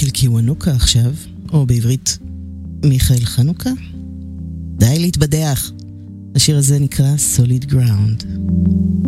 קיוונוקה עכשיו, או בעברית מיכאל חנוכה. די להתבדח. השיר הזה נקרא Solid Ground.